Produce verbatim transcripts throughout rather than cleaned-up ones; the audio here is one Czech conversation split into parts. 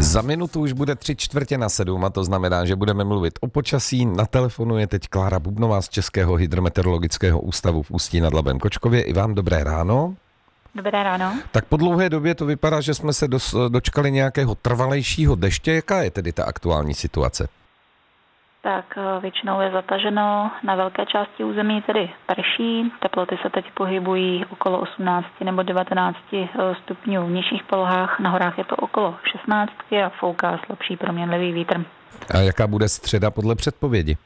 Za minutu už bude tři čtvrtě na sedm a to znamená, že budeme mluvit o počasí. Na telefonu je teď Klára Bubnová z Českého hydrometeorologického ústavu v Ústí nad Labem Kočkově. I vám dobré ráno. Dobré ráno. Tak po dlouhé době to vypadá, že jsme se dos, dočkali nějakého trvalejšího deště. Jaká je tedy ta aktuální situace? Tak většinou je zataženo, na velké části území tedy prší, teploty se teď pohybují okolo osmnáct nebo devatenáct stupňů v nižších polohách, na horách je to okolo šestnáct a fouká slabší proměnlivý vítr. A jaká bude středa podle předpovědi?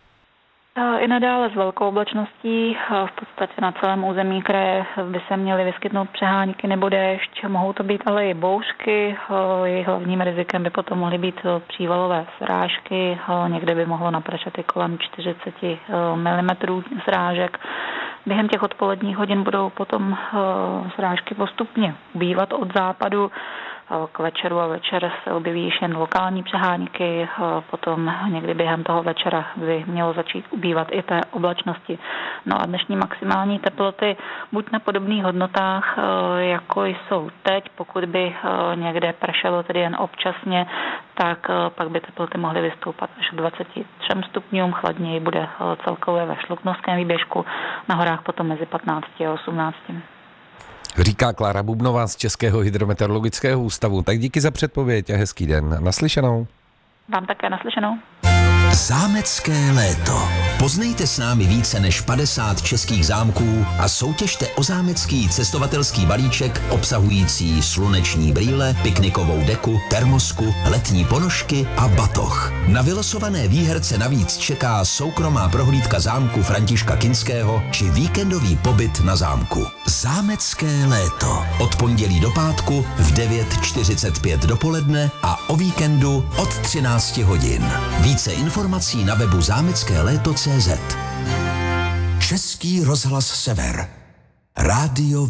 I nadále s velkou oblačností, v podstatě na celém území kraje by se měly vyskytnout přehánky nebo déšť, mohou to být ale i bouřky, jejich hlavním rizikem by potom mohly být přívalové srážky, někde by mohlo napršet i kolem čtyřicet milimetrů srážek. Během těch odpoledních hodin budou potom srážky postupně ubývat od západu. K večeru a večer se objeví již jen lokální přehánky, potom někdy během toho večera by mělo začít ubývat i té oblačnosti. No a dnešní maximální teploty buď na podobných hodnotách, jako jsou teď, pokud by někde pršelo tedy jen občasně, tak pak by teploty mohly vystoupat až k dvaceti třem stupňům, chladněji bude celkově ve Šluknovském výběžku, na horách potom mezi patnácti a osmnácti. Říká Klára Bubnová z Českého hydrometeorologického ústavu. Tak díky za předpověď a hezký den. Naslyšenou. Vám také naslyšenou. Zámecké léto. Poznejte s námi více než padesát českých zámků a soutěžte o zámecký cestovatelský balíček obsahující sluneční brýle, piknikovou deku, termosku, letní ponožky a batoh. Na vylosované výherce navíc čeká soukromá prohlídka zámku Františka Kinského či víkendový pobyt na zámku. Zámecké léto. Od pondělí do pátku v devět čtyřicet pět dopoledne a o víkendu od třinácti hodin. Více informací na webu zámecké léto tečka cé zet. Český rozhlas Sever. Rádio